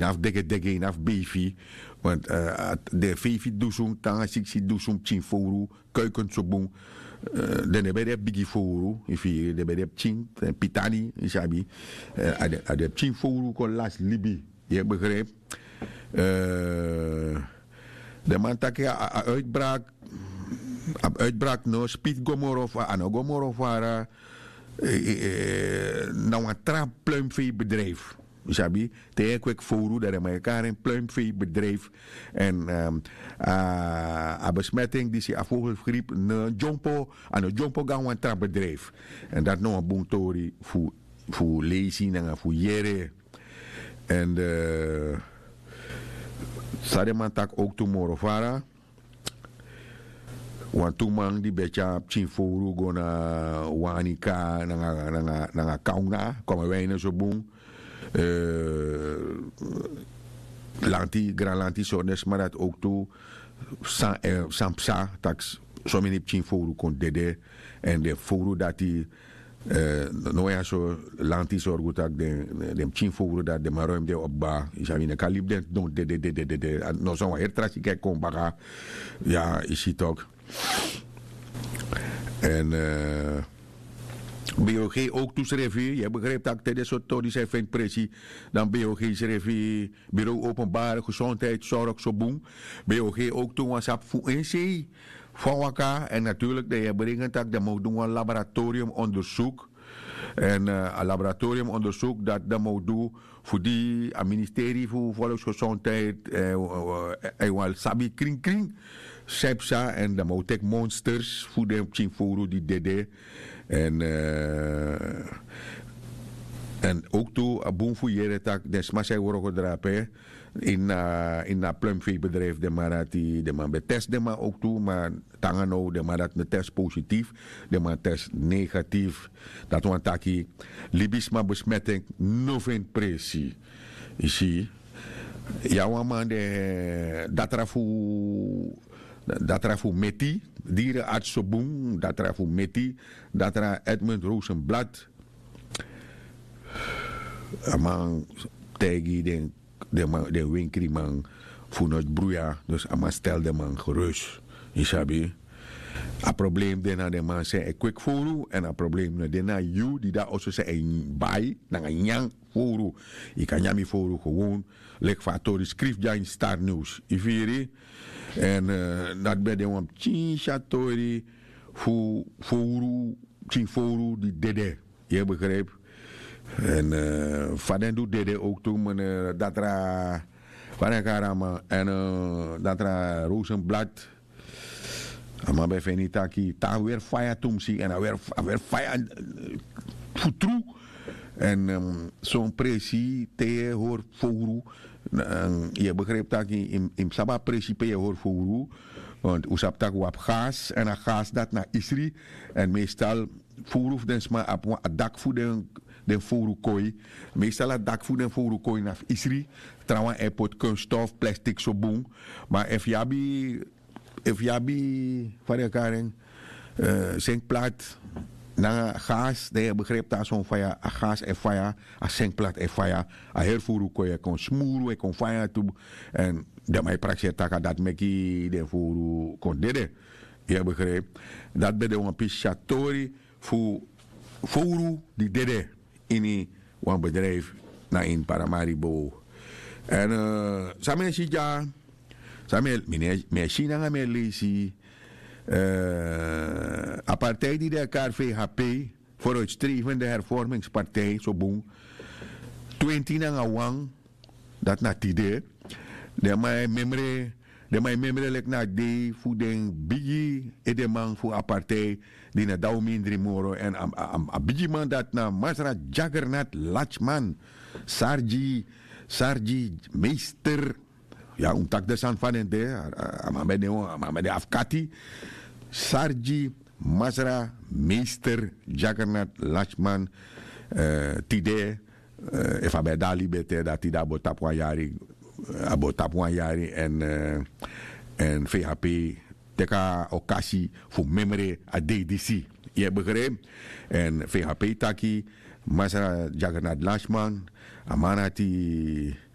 inaf dege inaf beefy. Want de veefi dusung tanga siksi dusung chin foru keuken sobung. Dan hebben we bigi foru, ifi de hebben chin pitani isabi. Ade chin foru kon las libi. Je begrijpt? De man take uitbraak no Piet Gomorov ano Gomorov waren nou een pluimveebedrijf. Isabi, te kwek foru dat er elkaar een pluimveebedrijf en a besmetting die ze vogelgriep een jompo gaan een trapbedrijf en dat nog een boentori voor lezen en voor jere en Sademan tak ook tomorrow vara. Want toen man die beetje chinforu gona wanika nanga kauna komen wij naar zo boom. Grand lanti zo nes maar dat ook toe sampsa tax zo min chinforu kon dede en de foru dat die no ja zo lanti zorg dat de chinforu dat de maruim de opba is aan een kalib den no de no zo hertrasi kijk kom baga ja is het ook en BOG ook toeschrijven. Je begrijpt dat tijdens zo'n toddy zijn vindt pressie. Dan BOG schrijven Bureau Openbare Gezondheidszorg zo boem. BOG ook toen was op voor NC van elkaar. En natuurlijk dat je brengt dat moet doen een laboratoriumonderzoek. En een laboratoriumonderzoek dat moet doen voor die ministerie voor volksgezondheid en wel sabi kring. Sepsa en de Motek Monsters voor de Chinfuru die dede en ook toe een boom voor jere tak des maar zij worden gedrapen in na pluimveebedrijf de maar die de man betest de maar ook toe maar tangano de maar dat de test positief de maar test negatief dat want taki libisma besmetting no vind pressie zie ja man de dat rafu Meti, dierenarts Sobung, dat rafu Meti, dat ra Edmund Rosenblad, amang tegi de winkri man vanuit broeia, dus ama stel de man gerust, isabi. A probleem dena de man zijn een quick foru en a probleem dena you die daar ook zijn een bij, na een yang foru. Je kan jami foru gewoon, lek fatori schrift ja in Star News, ifiri. En dat ben je een chinchatori voor foru, chinforu die dede. Je begrijpt? En vaden doet dede ook toen dat ra van karama en dat ra Rosenblad. Maar bij Venitaki ta weer fire tumsi en weer fire futru. En zo'n pressie te hoor foru. Je begrijpt dat in Saba principe hoor voor want usap tak wap gas en a gas dat na isri en meestal voerhoef den sma op een dak voor den voeru kooi meestal a dak voor den voeru kooi na isri trouwens airport kunststof plastic zo boom maar if jabi van elkaar zinkplaat na gas, je begrijpt dat zo'n fire, a gas en fire, a zinkplaat en fire, a hervoer kon je kon smoeren, kon fire toe, en dat mij praxeert dat meki de voer kon deden. Je begrijpt dat bij de een piscatori voor voer die deden in een bedrijf naar in Paramaribo. En samen zie je, samen meer China meer lezen. Partij die de elkaar VHP, vooruitstrevende hervormingspartij, zo boem. 20 na wang, dat na tide. De mijn memory lek na de voor den bigi edemang voor een partij die na dau mindri moro en a bigi man dat na Masra Jaggernaut Lachman, Sarji Meester. Ja, tak de san van de ama de afkati Sarji Masra Meester Jaggernaut Lachman tide efa be dali bete dat tida abotapwan yari en VHP teka occasie voor memory a DDC je begrijpt en VHP taki Masra Jaggernaut Lachman amanati